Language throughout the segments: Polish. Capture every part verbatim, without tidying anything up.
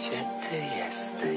Gdzie ty jesteś?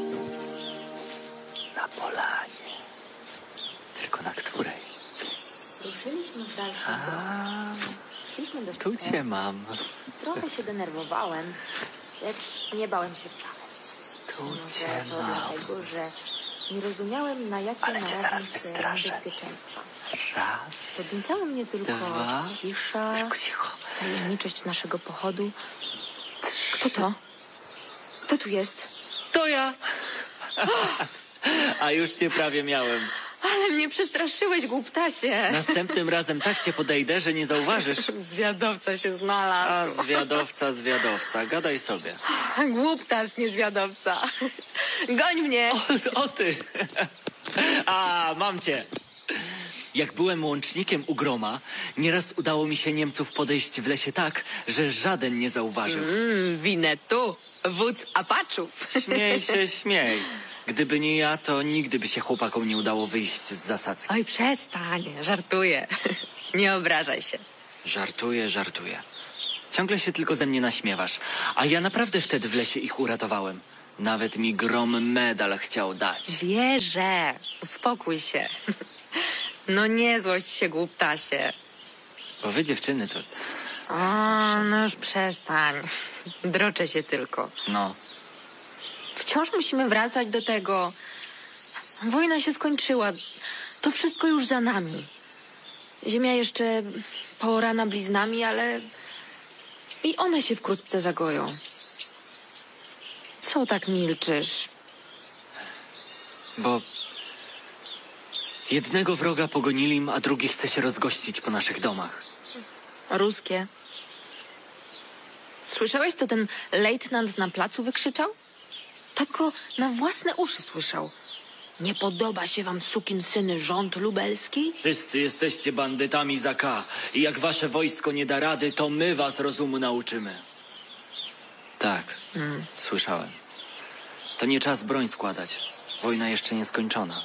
Na polanie. Tylko na której? Ruszyliśmy w dalszą A, drogę. Szliśmy do tu szpitala. cię mam. Trochę się denerwowałem, lecz nie bałem się wcale. Tu Może cię to mam. dlatego, że nie rozumiałem, na jakie Ale cię zaraz narażam się wystraszę. niebezpieczeństwa. Raz, Podniecało mnie tylko dwa. cisza, Tylko cicho. tajemniczość naszego pochodu. Kto to? Kto tu jest? To ja. A już cię prawie miałem. Ale mnie przestraszyłeś, głuptasie. Następnym razem tak cię podejdę, że nie zauważysz. Zwiadowca się A znalazł. zwiadowca, zwiadowca. Gadaj sobie. Głuptas, nie zwiadowca. Goń mnie. O, o ty! A, mam cię! Jak byłem łącznikiem u Groma, nieraz udało mi się Niemców podejść w lesie tak, że żaden nie zauważył. Mm, Winnetu, wódz Apaczów. Śmiej się, śmiej. Gdyby nie ja, to nigdy by się chłopakom nie udało wyjść z zasadzki. Oj, przestań, żartuję. Nie obrażaj się. Żartuję, żartuję. Ciągle się tylko ze mnie naśmiewasz. A ja naprawdę wtedy w lesie ich uratowałem. Nawet mi Grom medal chciał dać. Wierzę, uspokój się. No nie złość się, głuptasie. Bo wy dziewczyny to... O, no już przestań. Droczę się tylko. No, Wciąż musimy wracać do tego. Wojna się skończyła. To wszystko już za nami. Ziemia jeszcze poorana bliznami, ale i one się wkrótce zagoją. Co tak milczysz? bo... Jednego wroga pogonili, a drugi chce się rozgościć po naszych domach. Ruskie. Słyszałeś, co ten lejtnant na placu wykrzyczał? Tako na własne uszy słyszał. Nie podoba się wam, sukinsyny, rząd lubelski? Wszyscy jesteście bandytami za K. I jak wasze wojsko nie da rady, to my was rozumu nauczymy. Tak, Mm. słyszałem. To nie czas broń składać. Wojna jeszcze nie skończona.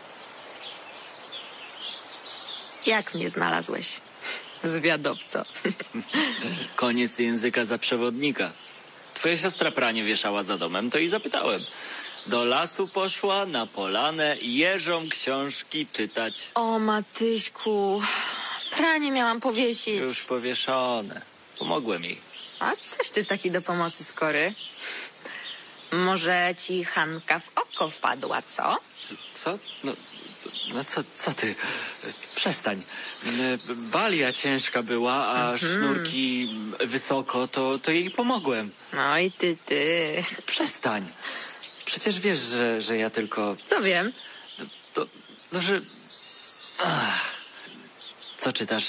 Jak mnie znalazłeś? Zwiadowco. Koniec języka za przewodnika. Twoja siostra pranie wieszała za domem, to i zapytałem. Do lasu poszła, na polanę, jeżą książki czytać. O, Matyśku. Pranie miałam powiesić. Już powieszone. Pomogłem jej. A coś ty taki do pomocy skory? Może ci Hanka w oko wpadła, co? Co? co? No, no co, co ty? Przestań. Balia ciężka była, a sznurki wysoko, to, to jej pomogłem. No i ty, ty. Przestań. Przecież wiesz, że, że ja tylko... Co wiem? To, to, no, że... Ach. Co czytasz?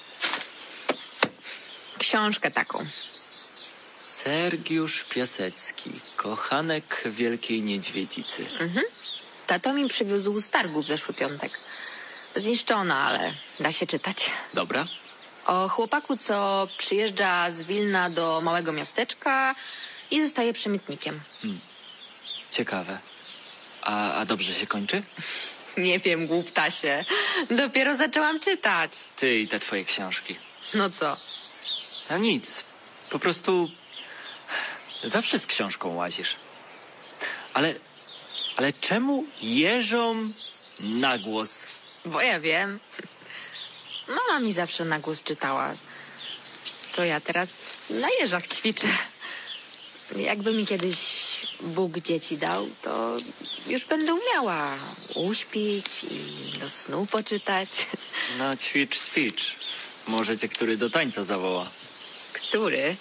Książkę taką. Sergiusz Piasecki, kochanek Wielkiej Niedźwiedzicy. Tato mi przywiózł z targu w zeszły piątek. Zniszczona, ale da się czytać. Dobra? O chłopaku, co przyjeżdża z Wilna do małego miasteczka i zostaje przemytnikiem. Ciekawe. A, a dobrze się kończy? Nie wiem, głuptasie. Dopiero zaczęłam czytać. Ty i te twoje książki. No co? A nic. Po prostu zawsze z książką łazisz. Ale, ale czemu jeżą na głos? Bo ja wiem. Mama mi zawsze na głos czytała. To ja teraz na jeżach ćwiczę. Jakby mi kiedyś Bóg dzieci dał, to już będę umiała uśpić i do snu poczytać. No ćwicz, ćwicz. Może cię który do tańca zawoła. Który?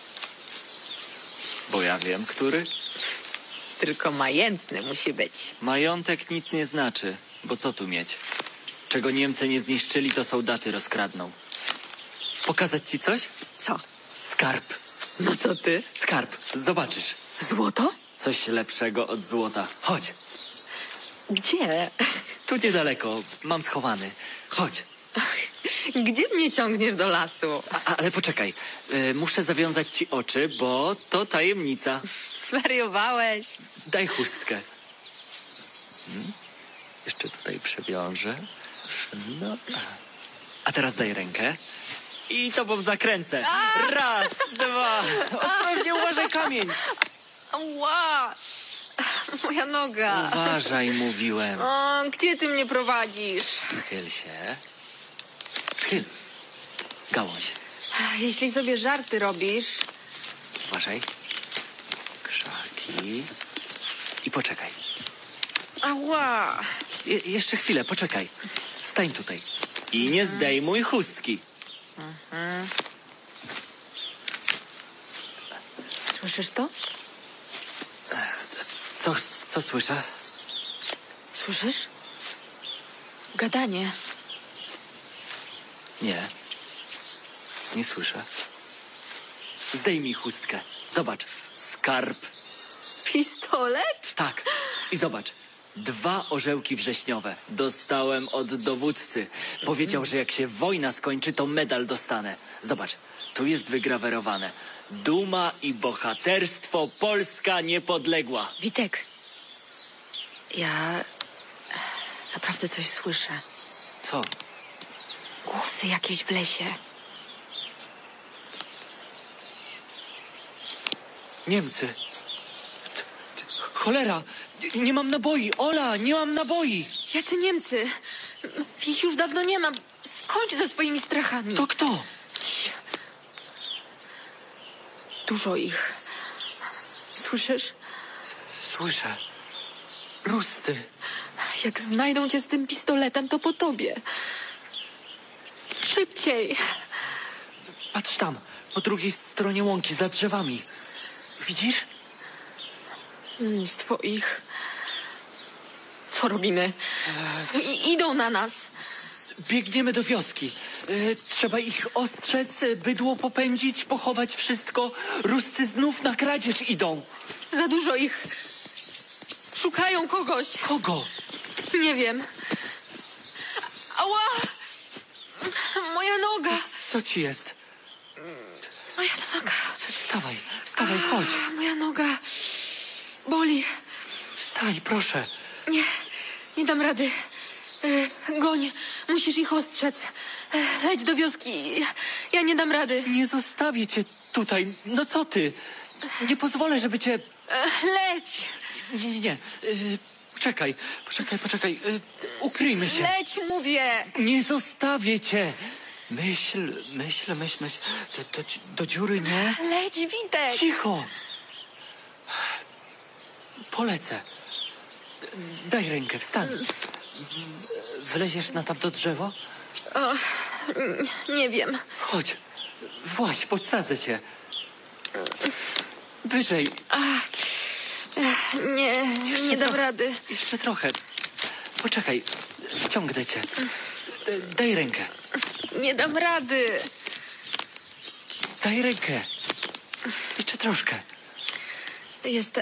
Bo ja wiem, który. Tylko majętny musi być. Majątek nic nie znaczy, bo co tu mieć? Czego Niemcy nie zniszczyli, to soldaty rozkradną. Pokazać ci coś? Co? Skarb. No co ty? Skarb. Zobaczysz. Złoto? Coś lepszego od złota. Chodź. Gdzie? Tu niedaleko. Mam schowany. Chodź. Gdzie mnie ciągniesz do lasu? A, ale poczekaj. Y, muszę zawiązać ci oczy, bo to tajemnica. Zwariowałeś. Daj chustkę. Hmm? Jeszcze tutaj przewiążę. No. A teraz daj rękę. I tobą zakręcę. Raz, dwa. Ostrożnie, uważaj, kamień. Ła! Moja noga. Uważaj, mówiłem. O, gdzie ty mnie prowadzisz? Schyl się. Schyl. Gałąź. Jeśli sobie żarty robisz... Uważaj. Krzaki. I poczekaj. Ała! Je jeszcze chwilę, poczekaj. Stań tutaj. I nie zdejmuj chustki. Mhm. Słyszysz to? Co, co słyszę? Słyszysz? Gadanie. Nie. Nie słyszę. Zdejmij chustkę. Zobacz. Skarb. Pistolet? Tak. I zobacz. Dwa orzełki wrześniowe. Dostałem od dowódcy. Powiedział, że jak się wojna skończy, to medal dostanę. Zobacz. Tu jest wygrawerowane. Duma i bohaterstwo, Polska niepodległa. Witek. Ja... naprawdę coś słyszę. Co? Głosy jakieś w lesie. Niemcy. Cholera! Nie mam naboi! Ola, nie mam naboi! Jacy Niemcy? Ich już dawno nie ma. Skończ ze swoimi strachami. To kto? Cii. Dużo ich. Słyszysz? Słyszę. Ruscy. Jak znajdą cię z tym pistoletem, to po tobie. Szybciej. Patrz tam, po drugiej stronie łąki, za drzewami. Widzisz? Mnóstwo ich. Co robimy? I idą na nas. Biegniemy do wioski. E, trzeba ich ostrzec, bydło popędzić, pochować wszystko. Ruscy znów na kradzież idą. Za dużo ich. Szukają kogoś. Kogo? Nie wiem. Ała! Moja noga. Co ci jest? Moja noga. Wstawaj, wstawaj, chodź. A, moja noga. Boli. Wstań, proszę. Nie, nie dam rady. E, goń, musisz ich ostrzec. E, leć do wioski. Ja, ja nie dam rady. Nie zostawię cię tutaj. No co ty? Nie pozwolę, żeby cię... E, leć. Nie, nie, nie. Y, Poczekaj, poczekaj, poczekaj. Y, Ukryjmy się. Leć, mówię. Nie zostawię cię. Myśl, myśl, myśl, myśl. Do, do, do dziury nie? Leć, Witek. Cicho. Polecę. Daj rękę, wstań. Wleziesz na tamto drzewo? O, nie wiem. Chodź. Właź, podsadzę cię. Wyżej. Nie, nie dam tro- rady. Jeszcze trochę. Poczekaj, wciągnę cię. Daj rękę. Nie dam rady. Daj rękę. Jeszcze troszkę. Jestem.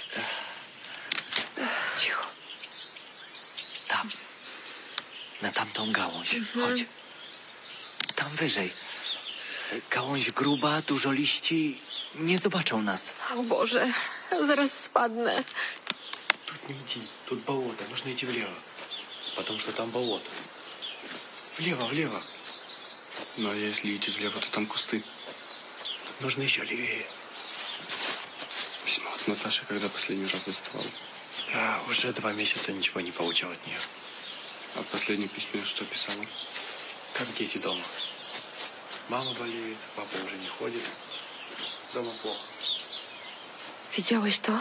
Cicho. Tam. Na tamtą gałąź. Chodź. Tam wyżej. Gałąź gruba, dużo liści. Nie zobaczą nas. O Boże, zaraz spadnę. Тут не иди, тут болото, нужно идти влево. Потому что там болото. Влево, влево. Но если идти влево, то там кусты. Нужно еще левее. Письмо от Наташи, когда последний раз доставал. Я уже два месяца ничего не получал от нее. А в последнем письме что писала? Как дети дома. Мама болеет, папа уже не ходит. Дома плохо. Widziałeś to?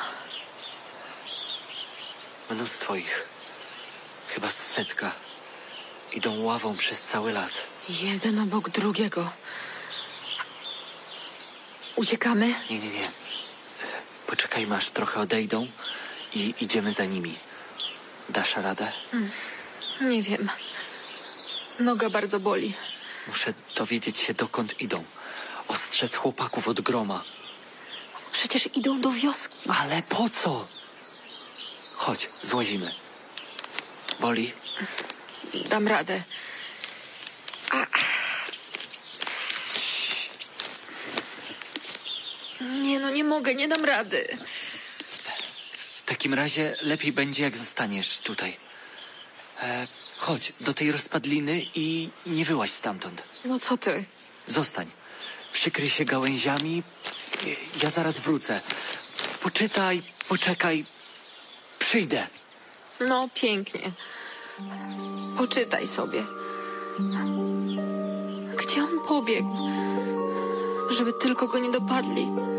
Mnóstwo ich. Chyba z setka. Idą ławą przez cały las. Jeden obok drugiego. Uciekamy? Nie, nie, nie. Poczekajmy, aż trochę odejdą i idziemy za nimi. Dasz radę? Nie wiem. Noga bardzo boli. Muszę dowiedzieć się, dokąd idą. Ostrzec chłopaków od groma. Przecież idą do wioski. Ale po co? Chodź, złazimy. Boli? Dam radę. A... Nie no, nie mogę, nie dam rady. W takim razie lepiej będzie, jak zostaniesz tutaj. E, chodź do tej rozpadliny i nie wyłaź stamtąd. No co ty? Zostań. Przykryj się gałęziami. Ja zaraz wrócę. Poczytaj, poczekaj. Przyjdę. No, pięknie. Poczytaj sobie. Gdzie on pobiegł? Żeby tylko go nie dopadli.